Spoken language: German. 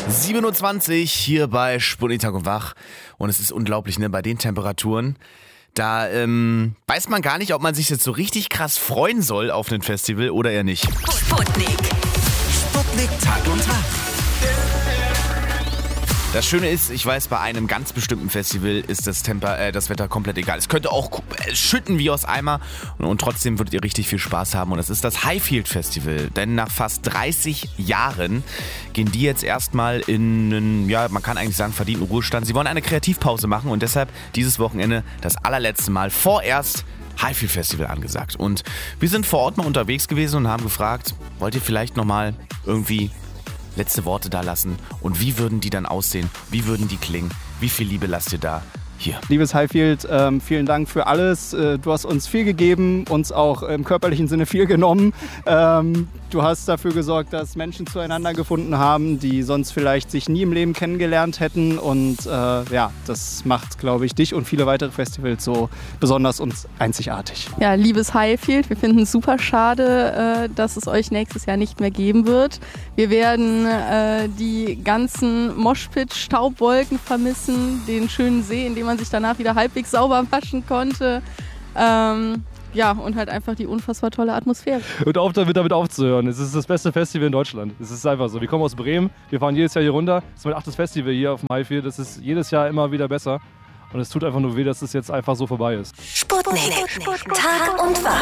7:20 Uhr hier bei Sputnik Tag und Wach. Und es ist unglaublich, ne? Bei den Temperaturen. Da weiß man gar nicht, ob man sich jetzt so richtig krass freuen soll auf ein Festival oder eher nicht. Sputnik. Sputnik Tag und Wach. Das Schöne ist, ich weiß, bei einem ganz bestimmten Festival ist das Wetter komplett egal. Es könnte auch schütten wie aus Eimer und trotzdem würdet ihr richtig viel Spaß haben. Und das ist das Highfield Festival. Denn nach fast 30 Jahren gehen die jetzt erstmal in einen, ja, man kann eigentlich sagen, verdienten Ruhestand. Sie wollen eine Kreativpause machen und deshalb dieses Wochenende das allerletzte Mal vorerst Highfield Festival angesagt. Und wir sind vor Ort mal unterwegs gewesen und haben gefragt, wollt ihr vielleicht nochmal irgendwie letzte Worte da lassen und wie würden die dann aussehen? Wie würden die klingen? Wie viel Liebe lasst ihr da? Hier. Liebes Highfield, vielen Dank für alles. Du hast uns viel gegeben, uns auch im körperlichen Sinne viel genommen. Du hast dafür gesorgt, dass Menschen zueinander gefunden haben, die sonst vielleicht sich nie im Leben kennengelernt hätten. Und ja, das macht, glaube ich, dich und viele weitere Festivals so besonders und einzigartig. Ja, liebes Highfield, wir finden es super schade, dass es euch nächstes Jahr nicht mehr geben wird. Wir werden die ganzen Moshpit-Staubwolken vermissen, den schönen See, in dem man sich danach wieder halbwegs sauber waschen konnte. Ja, und halt einfach die unfassbar tolle Atmosphäre. Und auf damit aufzuhören. Es ist das beste Festival in Deutschland. Es ist einfach so. Wir kommen aus Bremen, wir fahren jedes Jahr hier runter. Das ist mein 8. Festival hier auf dem Highfield. Das ist jedes Jahr immer wieder besser. Und es tut einfach nur weh, dass es jetzt einfach so vorbei ist. Sputnik. Tag und Wach.